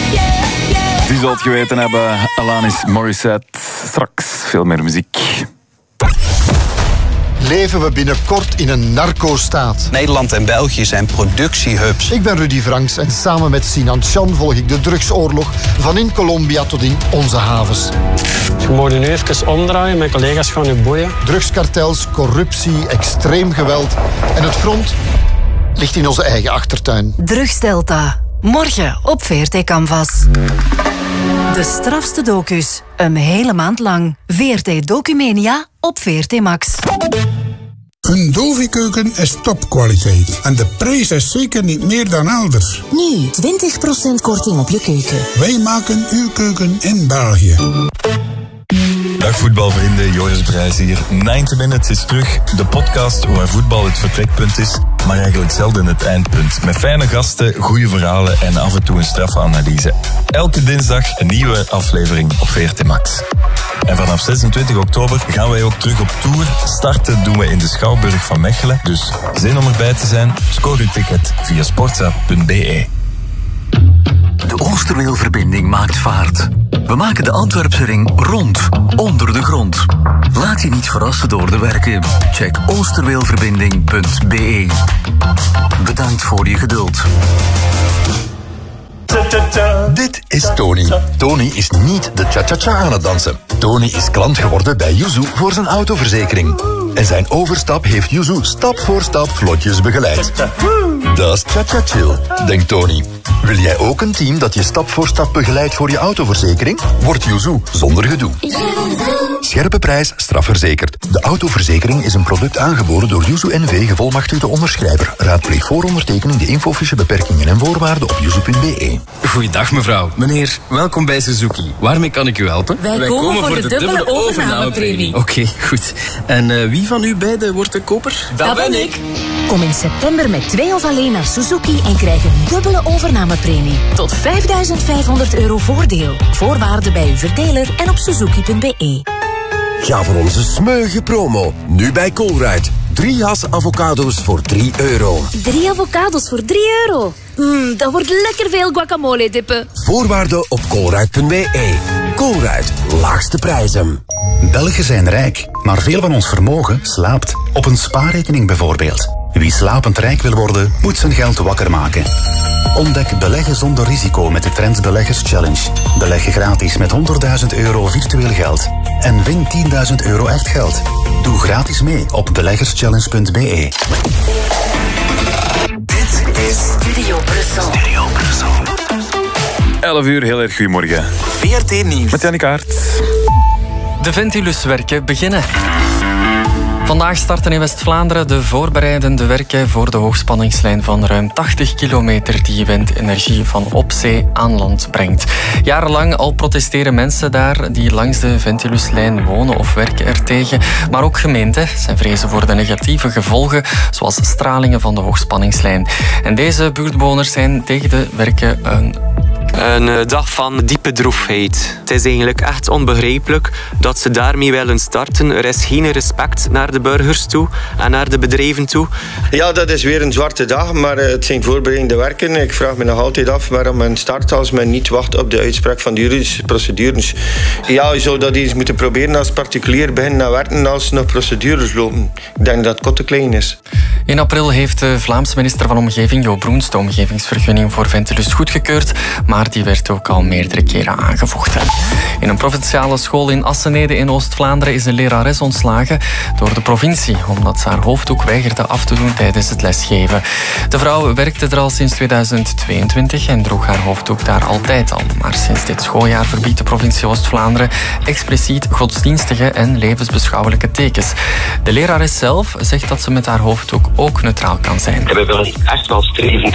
U zult het geweten hebben, Alanis Morissette. Straks veel meer muziek. Leven we binnenkort in een narco-staat? Nederland en België zijn productiehubs. Ik ben Rudy Franks en samen met Sinan Chan volg ik de drugsoorlog van in Colombia tot in onze havens. Je moet nu even omdraaien, mijn collega's gaan u boeien. Drugskartels, corruptie, extreem geweld en het front ligt in onze eigen achtertuin. Drugsdelta. Morgen op VRT Canvas. De strafste docus. Een hele maand lang. VRT Documania op VRT Max. Een Dovi-keuken is topkwaliteit. En de prijs is zeker niet meer dan elders. Nu 20% korting op je keuken. Wij maken uw keuken in België. Dag voetbalvrienden, Joris Brijs hier. 90 Minutes is terug. De podcast waar voetbal het vertrekpunt is, maar eigenlijk zelden het eindpunt. Met fijne gasten, goede verhalen en af en toe een straffe analyse. Elke dinsdag een nieuwe aflevering op VRT Max. En vanaf 26 oktober gaan wij ook terug op tour. Starten doen we in de Schouwburg van Mechelen. Dus zin om erbij te zijn? Score uw ticket via sportza.be. De Oosterweelverbinding maakt vaart. We maken de Antwerpse ring rond, onder de grond. Laat je niet verrassen door de werken. Check oosterweelverbinding.be. Bedankt voor je geduld. Dit is Tony. Tony is niet de cha-cha-cha aan het dansen. Tony is klant geworden bij Yuzu voor zijn autoverzekering. En zijn overstap heeft Yuzu stap voor stap vlotjes begeleid. Dat is cha-cha-chill, denkt Tony. Wil jij ook een team dat je stap voor stap begeleidt voor je autoverzekering? Word Yuzu zonder gedoe. Scherpe prijs, strafverzekerd. De autoverzekering is een product aangeboden door Yuzu NV, gevolmachtigde onderschrijver. Raadpleeg voor ondertekening de infofiche beperkingen en voorwaarden op yuzu.be. Goeiedag mevrouw. Meneer, welkom bij Suzuki. Waarmee kan ik u helpen? Wij komen voor de dubbele overnamepremie. Oké, goed. En wie van u beiden wordt de koper? Dat ben ik. Kom in september met 2 of alleen naar Suzuki en krijg een dubbele overnamepremie. Tot €5.500 voordeel. Voorwaarden bij uw verdeler en op suzuki.be. Ga voor onze smeuïge promo. Nu bij Colruyt. 3 has avocado's voor €3. 3 avocados voor €3. Dat wordt lekker veel guacamole dippen. Voorwaarden op colruyt.be. Colruyt, laagste prijzen. Belgen zijn rijk, maar veel van ons vermogen slaapt. Op een spaarrekening bijvoorbeeld. Wie slapend rijk wil worden, moet zijn geld wakker maken. Ontdek beleggen zonder risico met de Trends Beleggers Challenge. Beleg gratis met €100.000 virtueel geld. En win €10.000 echt geld. Doe gratis mee op beleggerschallenge.be. Dit is Studio Brussel. 11 uur, heel erg goedemorgen. VRT Nieuws. Met Jannie Kaart. De Ventuluswerken beginnen. Vandaag starten in West-Vlaanderen de voorbereidende werken voor de hoogspanningslijn van ruim 80 kilometer die windenergie van op zee aan land brengt. Jarenlang al protesteren mensen daar die langs de Ventuluslijn wonen of werken ertegen. Maar ook gemeenten zijn vrezen voor de negatieve gevolgen, zoals stralingen van de hoogspanningslijn. En deze buurtbewoners zijn tegen de werken een dag van diepe droefheid. Het is eigenlijk echt onbegrijpelijk dat ze daarmee willen starten. Er is geen respect naar de burgers toe en naar de bedrijven toe. Ja, dat is weer een zwarte dag, maar het zijn voorbereidende werken. Ik vraag me nog altijd af waarom men start als men niet wacht op de uitspraak van de juridische procedures. Ja, je zou dat eens moeten proberen als particulier beginnen te werken als nog procedures lopen. Ik denk dat het kot te klein is. In april heeft de Vlaamse minister van Omgeving, Jo Broens, de omgevingsvergunning voor Ventilus goedgekeurd, maar die werd ook al meerdere keren aangevochten. In een provinciale school in Assenede in Oost-Vlaanderen is een lerares ontslagen door de provincie, omdat ze haar hoofddoek weigerde af te doen tijdens het lesgeven. De vrouw werkte er al sinds 2022 en droeg haar hoofddoek daar altijd al. Maar sinds dit schooljaar verbiedt de provincie Oost-Vlaanderen expliciet godsdienstige en levensbeschouwelijke tekens. De lerares zelf zegt dat ze met haar hoofddoek ook neutraal kan zijn. We willen echt wel streven.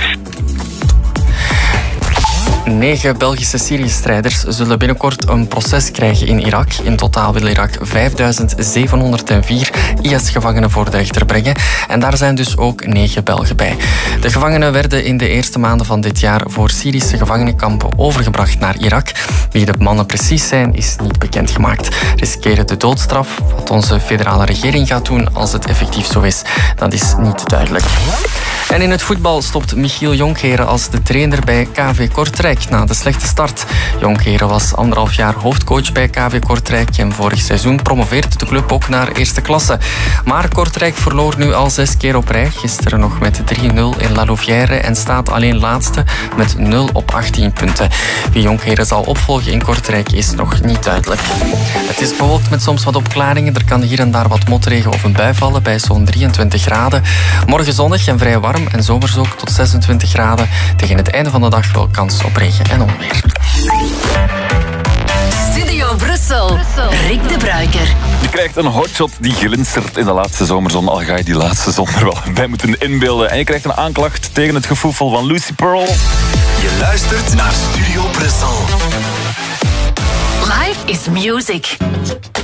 9 Belgische Syrië-strijders zullen binnenkort een proces krijgen in Irak. In totaal wil Irak 5.704 IS-gevangenen voor de rechter brengen. En daar zijn dus ook 9 Belgen bij. De gevangenen werden in de eerste maanden van dit jaar voor Syrische gevangenenkampen overgebracht naar Irak. Wie de mannen precies zijn, is niet bekendgemaakt. Riskeren de doodstraf. Wat onze federale regering gaat doen als het effectief zo is, dat is niet duidelijk. En in het voetbal stopt Michiel Jonkheren als de trainer bij KV Kortrijk. Kortrijk na de slechte start. Jonkheren was 1,5 jaar hoofdcoach bij KV Kortrijk en vorig seizoen promoveerde de club ook naar eerste klasse. Maar Kortrijk verloor nu al 6 keer op rij. Gisteren nog met 3-0 in La Louvière en staat alleen laatste met 0 op 18 punten. Wie Jonkheren zal opvolgen in Kortrijk is nog niet duidelijk. Het is bewolkt met soms wat opklaringen. Er kan hier en daar wat motregen of een bui vallen bij zo'n 23 graden. Morgen zonnig en vrij warm en zomers ook tot 26 graden. Tegen het einde van de dag wel kans op regen en onweer. Studio Brussel. Rick de Bruiker. Je krijgt een hotshot die glinstert in de laatste zomerzon, al ga je die laatste zon er wel bij moeten inbeelden. En je krijgt een aanklacht tegen het gevoefel van Lucy Pearl. Je luistert naar Studio Brussel. Life is music.